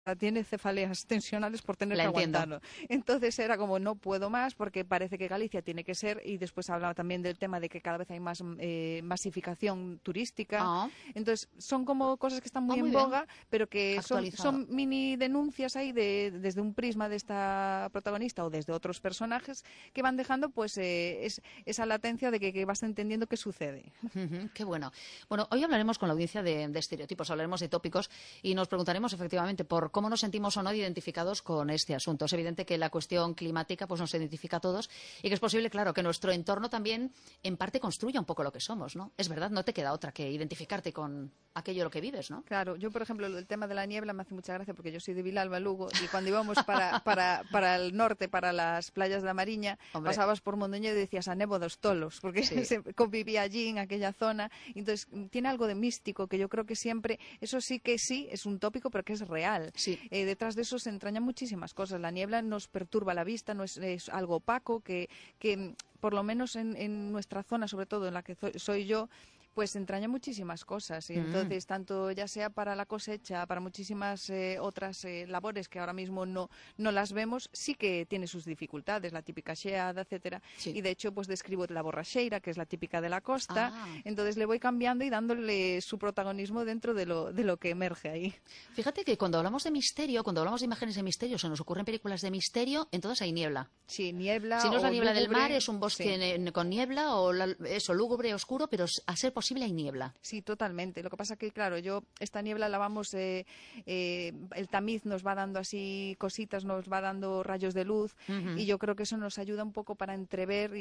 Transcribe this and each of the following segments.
tiene cefaleas tensionales por tener La que entiendo. aguantarlo. Entonces era como, no puedo más porque parece que Galicia tiene que ser, y después hablaba también del tema de que cada vez hay más masificación turística. Ah, Entonces son como cosas que están muy muy en bien. boga, pero que Actualizado. son mini denuncias ahí desde un prisma de esta protagonista o desde otros personajes que van dejando pues esa latencia de que vas entendiendo qué sucede. Ujú, qué bueno. Bueno, hoy hablaremos con la audiencia de estereotipos, hablaremos de tópicos y nos preguntaremos efectivamente por cómo nos sentimos o no identificados con este asunto. Es evidente que la cuestión climática pues nos identifica a todos y que es posible, claro, que nuestro entorno también en parte construya un poco lo que somos, ¿no? Es verdad, no te queda otra que identificarte con aquello en lo que vives, ¿no? Claro, yo por ejemplo el tema de la niebla me hace mucha gracia porque yo soy de Vilalba, Lugo, y cuando íbamos para el norte, para las playas de la Mariña, Hombre. pasabas por Mondoñedo y decías a Nebo dos Tolos, porque Sí. se convivía allí en aquella zona. Entonces tiene algo de místico que yo creo que siempre, eso sí que sí, es un tópico, pero que es real. Sí. Detrás de eso se entrañan muchísimas cosas. La niebla nos perturba la vista, no es algo opaco que por lo menos en nuestra zona, sobre todo en la que soy yo, pues entraña muchísimas cosas. Y entonces, tanto ya sea para la cosecha, para muchísimas otras labores que ahora mismo no las vemos, sí que tiene sus dificultades, la típica xeada, etcétera. Sí. Y de hecho, pues describo la borracheira, que es la típica de la costa. Ah. Entonces le voy cambiando y dándole su protagonismo dentro de lo que emerge ahí. Fíjate que cuando hablamos de misterio, cuando hablamos de imágenes de misterio, se nos ocurren películas de misterio, entonces hay niebla. Sí, niebla. Si no es la o niebla del lúgubre, mar, es un bosque con niebla o eso, lúgubre, oscuro, pero a ser posible hay niebla. Sí, totalmente. Lo que pasa que, claro, esta niebla la vamos, el tamiz nos va dando así cositas, nos va dando rayos de luz, y yo creo que eso nos ayuda un poco para entrever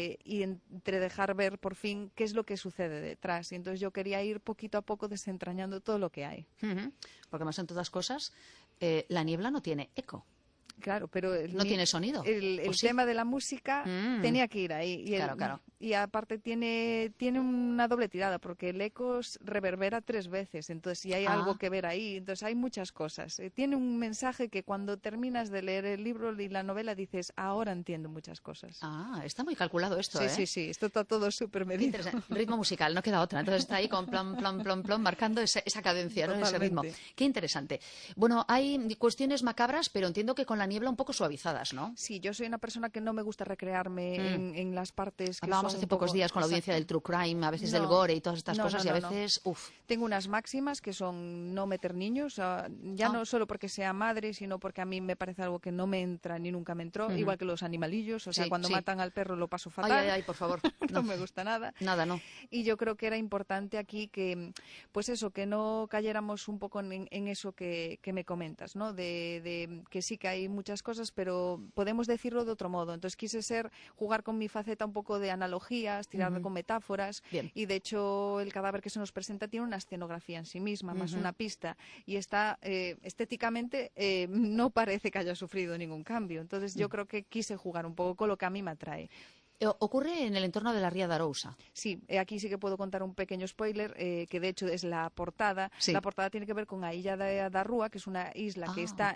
y entredejar ver por fin qué es lo que sucede detrás. Y entonces yo quería ir poquito a poco desentrañando todo lo que hay. Porque más en todas cosas, la niebla no tiene eco. Claro, pero no tiene sonido. El sí? tema de la música tenía que ir ahí. Y Claro. Y aparte tiene una doble tirada, porque el eco reverbera 3 veces, entonces sí hay algo que ver ahí. Entonces hay muchas cosas. Tiene un mensaje que cuando terminas de leer el libro y la novela dices, ahora entiendo muchas cosas. Ah, está muy calculado esto, Sí, sí, esto está todo súper medido. Interesante. Ritmo musical, no queda otra. Entonces está ahí con plom, plom, plom, plom, marcando esa cadencia, ¿no? Ese ritmo. Qué interesante. Bueno, hay cuestiones macabras, pero entiendo que con la niebla un poco suavizadas, ¿no? Sí, yo soy una persona que no me gusta recrearme en las partes que hablábamos son hace pocos días con la audiencia del true crime, a veces del gore y todas estas cosas, y a veces, Tengo unas máximas que son no meter niños, no solo porque sea madre, sino porque a mí me parece algo que no me entra ni nunca me entró, igual que los animalillos, o sea, cuando matan al perro lo paso fatal. Ay, por favor. No me gusta nada. Nada, no. Y yo creo que era importante aquí que, pues eso, que no cayéramos un poco en eso que me comentas, ¿no? De que sí que hay muchas cosas, pero podemos decirlo de otro modo. Entonces quise jugar con mi faceta un poco de analogías, tirar con metáforas. Bien. Y de hecho el cadáver que se nos presenta tiene una escenografía en sí misma, más una pista. Y está estéticamente no parece que haya sufrido ningún cambio. Entonces yo creo que quise jugar un poco con lo que a mí me atrae. Ocurre en el entorno de la Ría de Arousa. Sí, aquí sí que puedo contar un pequeño spoiler, que de hecho es la portada. Sí. La portada tiene que ver con a Illa da Rúa, que es una isla que está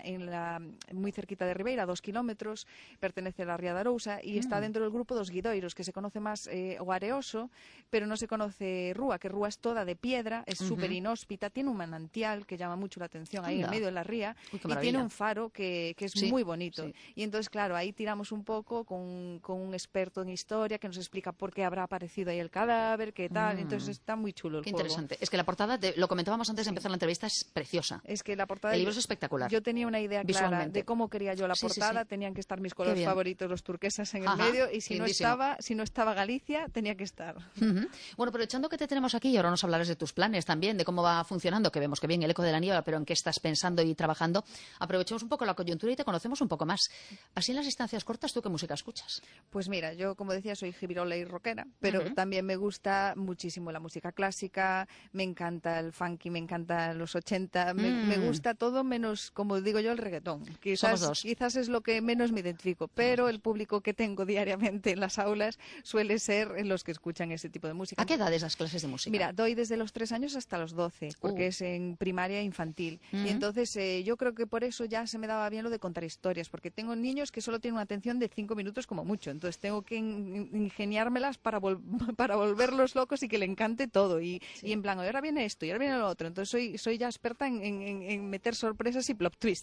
muy cerquita de Ribeira, a 2 kilómetros, pertenece a la Ría de Arousa y está dentro del grupo dos Guidoiros, que se conoce más o Areoso, pero no se conoce Rúa, que Rúa es toda de piedra, es súper inhóspita, tiene un manantial que llama mucho la atención ahí en medio de la ría. Uy, y tiene un faro que es muy bonito. Sí. Y entonces, claro, ahí tiramos un poco con un experto en historia que nos explica por qué habrá aparecido ahí el cadáver, qué tal. Entonces está muy chulo el Qué juego. interesante. Es que la portada, lo comentábamos antes de empezar la entrevista, es preciosa. Es que la portada... El libro es espectacular. Yo tenía una idea clara de cómo quería yo la portada. Tenían que estar mis colores favoritos, los turquesas en el medio, y si no estaba Galicia, tenía que estar. Bueno, aprovechando que te tenemos aquí, y ahora nos hablarás de tus planes también, de cómo va funcionando, que vemos que bien el eco de la niebla, pero en qué estás pensando y trabajando. Aprovechemos un poco la coyuntura y te conocemos un poco más. Así en las distancias cortas, ¿tú qué música escuchas? Pues mira, yo como decía soy jibirola y rockera, pero también me gusta muchísimo la música clásica, me encanta el funky, me encanta los 80, me gusta todo menos, como digo yo, el reggaetón. Quizás es lo que menos me identifico, pero el público que tengo diariamente en las aulas suele ser los que escuchan ese tipo de música. ¿A qué edades das clases de música? Mira, doy desde los 3 años hasta los 12, porque es en primaria e infantil. Y entonces yo creo que por eso ya se me daba bien lo de contar historias, porque tengo niños que solo tienen una atención de 5 minutos como mucho. Entonces tengo que ingeniármelas para volverlos locos y que le encante todo. Y en plan, ahora viene esto y ahora viene lo otro. Entonces soy ya experta en meter sorpresas y plot twist.